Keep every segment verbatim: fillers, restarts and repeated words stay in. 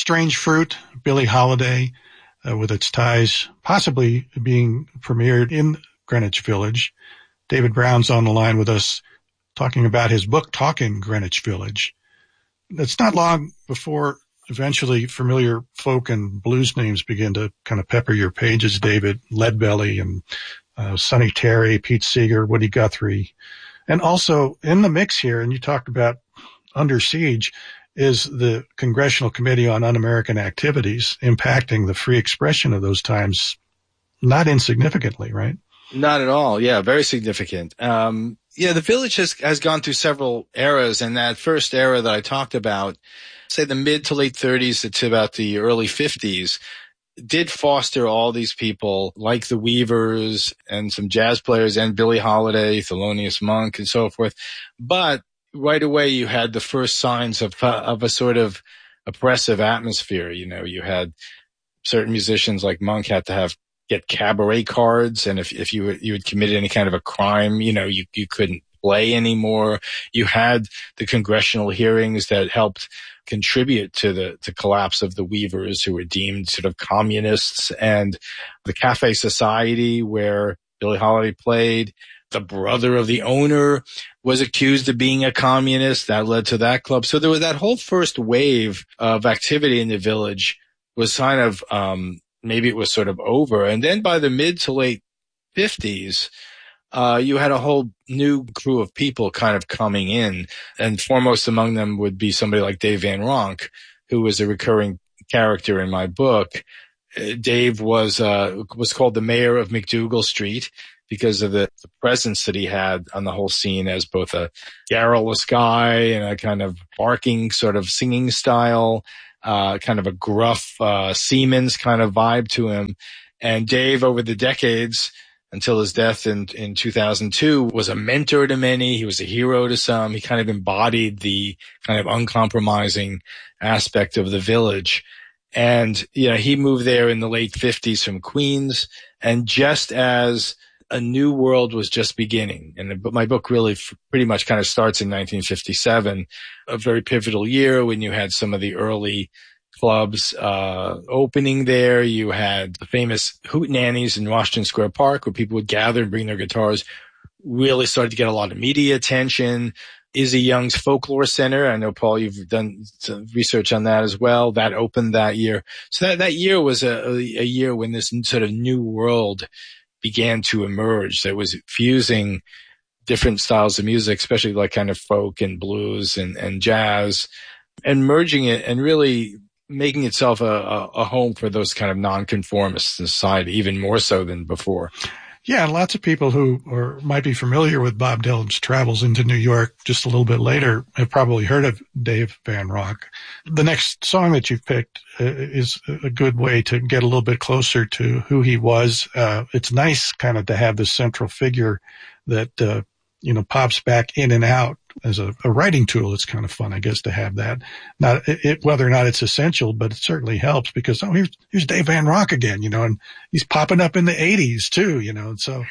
Strange Fruit, Billie Holiday, uh, with its ties possibly being premiered in Greenwich Village. David Brown's on the line with us talking about his book, Talking Greenwich Village. It's not long before eventually familiar folk and blues names begin to kind of pepper your pages, David. Leadbelly and uh, Sonny Terry, Pete Seeger, Woody Guthrie. And also in the mix here, and you talked about Under Siege, is the Congressional Committee on Un-American Activities impacting the free expression of those times not insignificantly, right? Not at all. Yeah, very significant. Um, yeah, the Village has, has gone through several eras, and that first era that I talked about, say the mid to late thirties to about the early fifties, did foster all these people like the Weavers and some jazz players and Billie Holiday, Thelonious Monk, and so forth. But right away, you had the first signs of uh, of a sort of oppressive atmosphere. You know, you had certain musicians like Monk had to have get cabaret cards, and if if you you had committed any kind of a crime, you know, you you couldn't play anymore. You had the congressional hearings that helped contribute to the the collapse of the Weavers, who were deemed sort of communists, and the Cafe Society, where Billie Holiday played. The brother of the owner was accused of being a communist. That led to that club. So there was that whole first wave of activity in the Village was kind of, um, maybe it was sort of over. And then by the mid to late fifties, uh, you had a whole new crew of people kind of coming in. And foremost among them would be somebody like Dave Van Ronk, who was a recurring character in my book. Uh, Dave was, uh, was called the mayor of McDougal Street, because of the, the presence that he had on the whole scene as both a garrulous guy and a kind of barking sort of singing style, uh, kind of a gruff, uh, Siemens kind of vibe to him. And Dave, over the decades, until his death in, in two thousand two, was a mentor to many. He was a hero to some. He kind of embodied the kind of uncompromising aspect of the Village. And, you know, he moved there in the late fifties from Queens. And just as a new world was just beginning. And the, my book really f- pretty much kind of starts in nineteen fifty-seven, a very pivotal year when you had some of the early clubs uh opening there. You had the famous Hootenannies in Washington Square Park, where people would gather and bring their guitars. Really started to get a lot of media attention. Izzy Young's Folklore Center, I know, Paul, you've done some research on that as well. That opened that year. So that, that year was a, a year when this sort of new world began to emerge that was fusing different styles of music, especially like kind of folk and blues and, and jazz, and merging it and really making itself a, a, a home for those kind of nonconformists in society, even more so than before. Yeah, and lots of people who or might be familiar with Bob Dylan's travels into New York just a little bit later have probably heard of Dave Van Ronk. The next song that you've picked uh, is a good way to get a little bit closer to who he was. Uh, it's nice kind of to have this central figure that, uh, you know, pops back in and out as a, a writing tool. It's kind of fun, I guess, to have that. Not it, it, whether or not it's essential, but it certainly helps because, oh, here's, here's Dave Van Ronk again, you know, and he's popping up in the eighties too, you know, and so,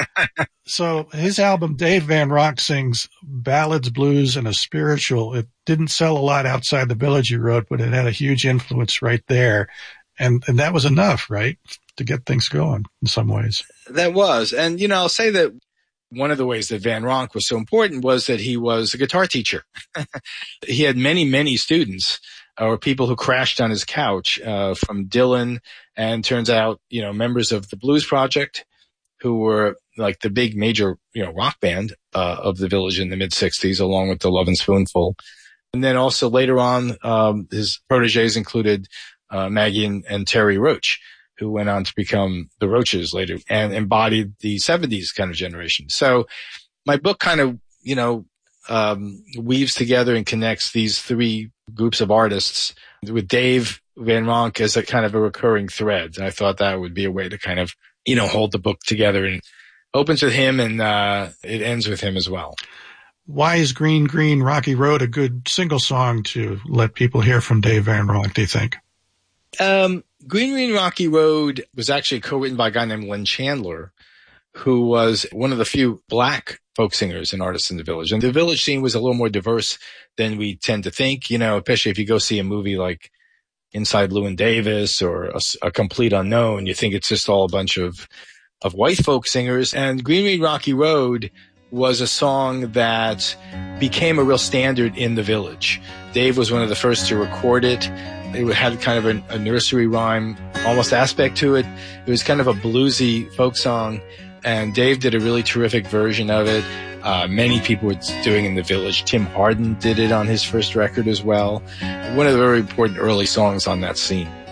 so his album, Dave Van Ronk Sings Ballads, Blues, and a Spiritual. It didn't sell a lot outside the Village, he wrote, but it had a huge influence right there. And, and that was enough, right, to get things going in some ways. That was. And, you know, I'll say that one of the ways that Van Ronk was so important was that he was a guitar teacher. He had many, many students or people who crashed on his couch, uh, from Dylan, and turns out, you know, members of the Blues Project, who were like the big major, you know, rock band, uh, of the Village in the mid sixties, along with the Lovin' Spoonful. And then also later on, um, his proteges included, uh, Maggie and, and Terry Roach, who went on to become the Roaches later and embodied the seventies kind of generation. So my book kind of, you know, um, weaves together and connects these three groups of artists with Dave Van Ronk as a kind of a recurring thread. And I thought that would be a way to kind of, you know, hold the book together, and opens with him and, uh, it ends with him as well. Why is Green, Green, Rocky Road a good single song to let people hear from Dave Van Ronk, do you think? Um, Green Green Rocky Road was actually co-written by a guy named Len Chandler, who was one of the few black folk singers and artists in the Village. And the Village scene was a little more diverse than we tend to think, you know, especially if you go see a movie like Inside Llewyn Davis or a, a Complete Unknown. You think it's just all a bunch of, of white folk singers. And Green Green Rocky Road was a song that became a real standard in the Village. Dave was one of the first to record it. It had kind of a, a nursery rhyme almost aspect to it. It was kind of a bluesy folk song, and Dave did a really terrific version of it. Uh, many people were doing it in the Village. Tim Hardin did it on his first record as well. One of the very important early songs on that scene.